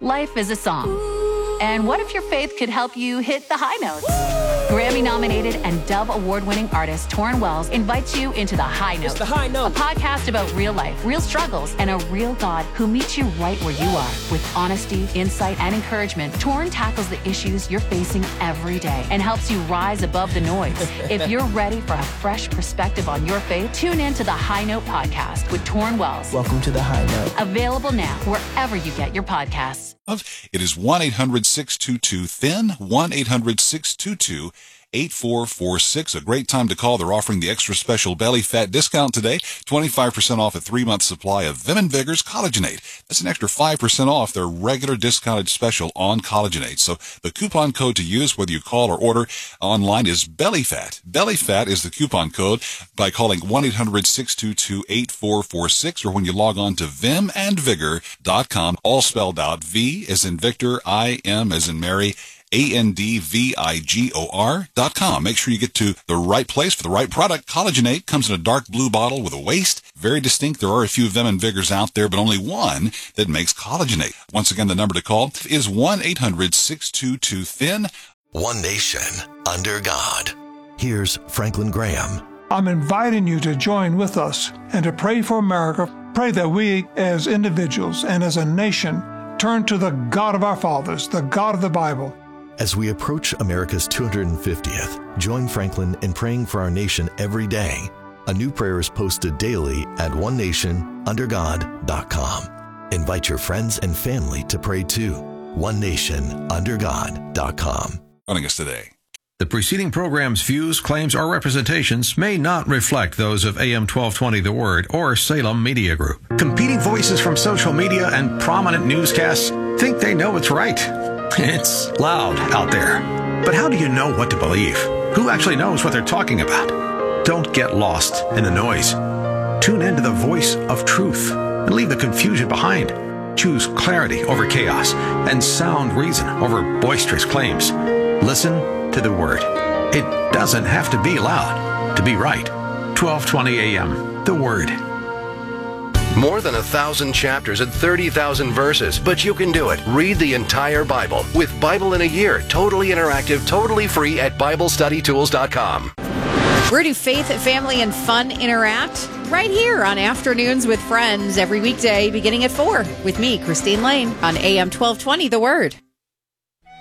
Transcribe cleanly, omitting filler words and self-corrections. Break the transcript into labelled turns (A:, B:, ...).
A: Life is a song. And what if your faith could help you hit the high notes? Grammy-nominated and Dove Award-winning artist Torrin Wells invites you into The High Note.
B: It's The High Note.
A: A podcast about real life, real struggles, and a real God who meets you right where you are. With honesty, insight, and encouragement, Torrin tackles the issues you're facing every day and helps you rise above the noise. If you're ready for a fresh perspective on your faith, tune in to The High Note podcast with Torrin Wells.
B: Welcome to The High Note.
A: Available now wherever you get your podcasts.
C: It is 1-800-622-THIN, 1-800-622-8446. A great time to call. They're offering the extra special belly fat discount today. 25% off a 3-month supply of Vim & Vigor's Collagenate. That's an extra 5% off their regular discounted special on Collagenate. So the coupon code to use, whether you call or order online, is BELLYFAT. BELLYFAT is the coupon code by calling 1-800-622-8446 or when you log on to vimandvigor.com, all spelled out. V as in Victor, I M as in Mary, ANDVIGOR.com. Make sure you get to the right place for the right product. Collagenate comes in a dark blue bottle with a waist. Very distinct. There are a few Vim & Vigors out there, but only one that makes Collagenate. Once again, the number to call is 1-800-622-THIN.
D: One nation under God. Here's Franklin Graham.
E: I'm inviting you to join with us and to pray for America. Pray that we as individuals and as a nation turn to the God of our fathers, the God of the Bible.
D: As we approach America's 250th, join Franklin in praying for our nation every day. A new prayer is posted daily at onenationundergod.com. Invite your friends and family to pray too. onenationundergod.com.
C: Joining us today.
F: The preceding program's views, claims, or representations may not reflect those of AM 1220 The Word or Salem Media Group. Competing voices from social media and prominent newscasts think they know what's right. It's loud out there. But how do you know what to believe? Who actually knows what they're talking about? Don't get lost in the noise. Tune in to the voice of truth and leave the confusion behind. Choose clarity over chaos and sound reason over boisterous claims. Listen to the Word. It doesn't have to be loud to be right. 1220 AM, The Word.
D: More than 1,000 chapters and 30,000 verses, but you can do it. Read the entire Bible with Bible in a Year, totally interactive, totally free at BibleStudyTools.com.
G: Where do faith, family, and fun interact? Right here on Afternoons with Friends every weekday beginning at 4 with me, Christine Lane, on AM 1220 The Word.